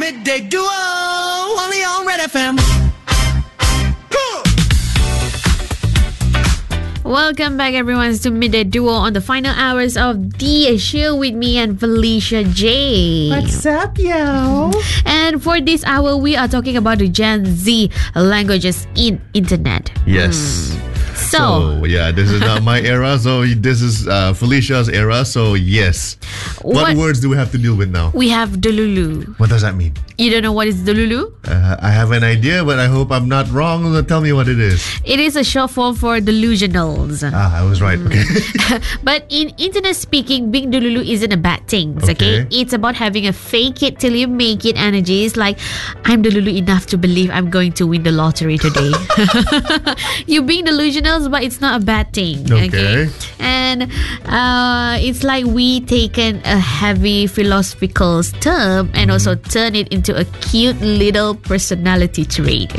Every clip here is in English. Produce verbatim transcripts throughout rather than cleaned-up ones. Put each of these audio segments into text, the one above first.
Midday Duo, only on Red F M. Welcome back, everyone, to Midday Duo on the final hours of the show with me and Felicia J. What's up, yo? And for this hour, we are talking about the Gen Z languages in internet. Yes. Mm. So, So, yeah, this is not my era. So this is uh, Felicia's era. So yes. What, What- words do we have to deal with now? we have Delulu. What does that mean? You don't know what is Delulu? Uh, I have an idea, but I hope I'm not wrong. So tell me what it is. It is a short form for delusionals. Ah, I was right. Okay. But in internet speaking, being Delulu isn't a bad thing. Okay. Okay. It's about having a fake it till you make it energy. It's like, I'm Delulu enough to believe I'm going to win the lottery today. You being delusionals, but it's not a bad thing. Okay. And uh, it's like we taken a heavy philosophical term and also turn it into a cute little personality trait.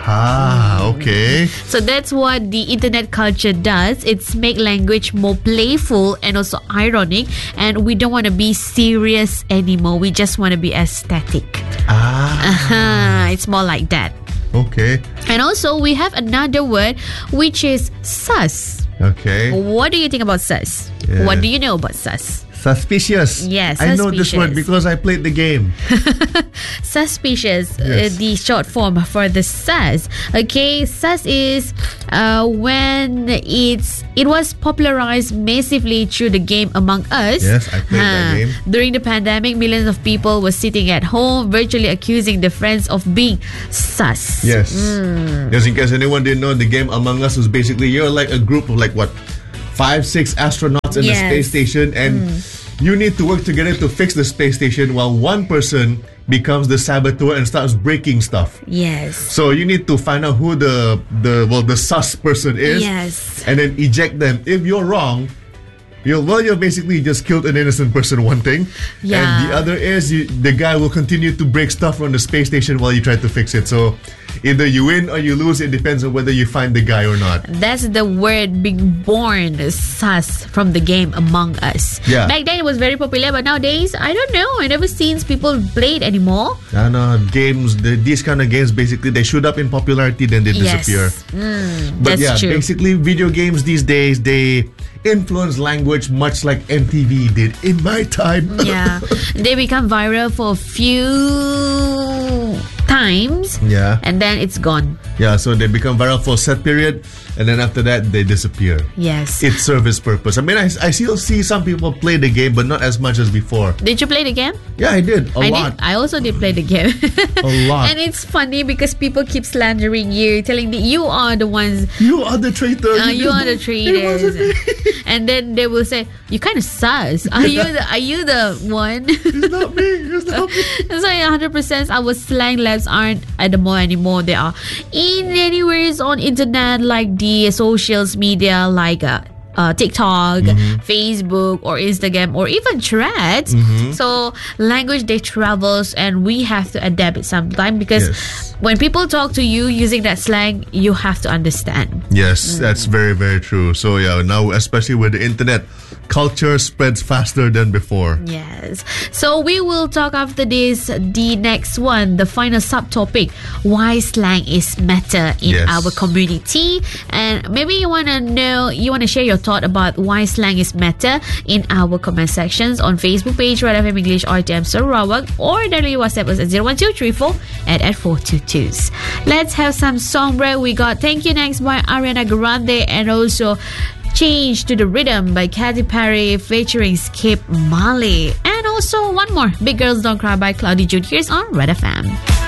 Aha. Okay. So that's what the internet culture does. It's make language more playful and also ironic, and we don't want to be serious anymore. We just want to be aesthetic. Ah. Uh-huh. It's more like that. Okay. And also we have another word which is sus. Okay. What do you think about sus? Yeah. What do you know about sus? Suspicious. Yes, I know this suspicious. word because I played the game. Suspicious, Yes. uh, the short form for the sus. Okay, sus is uh, when it's it was popularized massively through the game Among Us. Yes, I played that game. During the pandemic, millions of people were sitting at home, virtually accusing their friends of being sus. Yes. Hmm. Just in case anyone didn't know, the game Among Us was basically you're like a group of like what, five, six astronauts in Yes. the space station, and you need to work together to fix the space station while one person becomes the saboteur and starts breaking stuff. Yes. So you need to find out who the the well the sus person is, Yes. and then eject them. If you're wrong, you'll well you're basically just killed an innocent person. One thing, Yeah. and the other is you, the guy will continue to break stuff from the space station while you try to fix it. So either you win or you lose. It depends on whether you find the guy or not. That's the word being born, sus, from the game Among Us. Yeah. Back then it was very popular, but nowadays, I don't know. I never seen people play it anymore. I know games. The, these kind of games basically they shoot up in popularity, then they disappear. Yes. Mm, But that's yeah, true. basically video games these days they influence language much like M T V did in my time. Yeah. They become viral for a few times. Yeah. And then it's gone. Yeah, so they become viral for a set period, and then after that they disappear. Yes. It serves its purpose. I mean, I, I still see some people play the game, but not as much as before. Did you play the game? Yeah, I did a I lot. did. I also did play the game. A lot. And it's funny because people keep slandering you, telling that you are the ones. You are the traitor. Uh, you are the It wasn't me. traitors, and then they will say, "You kind of sus. Are you the? Are you the one?" It's not me. It's not me. So one hundred percent our slang labs aren't at the mall anymore. They are in anywhere on internet, like the socials media, like uh, uh, TikTok, Facebook, or Instagram, or even Threads. So language they travels, and we have to adapt it sometime because Yes. when people talk to you using that slang, you have to understand. Yes, that's very, very true. So yeah, now especially with the internet, culture spreads faster than before. Yes. So we will talk after this, the next one, the final subtopic, why slang is matter in Yes. our community. And maybe you want to know, you want to share your thought about why slang is matter in our comment sections on Facebook page, Red F M English R T M Sarawak, or directly WhatsApp us at zero one two three four at at four two twos. Let's have some song break. We got Thank You Next by Ariana Grande, and also Change to the Rhythm by Katy Perry featuring Skip Marley. And also one more, Big Girls Don't Cry by Cloudy June. Here's on Red F M.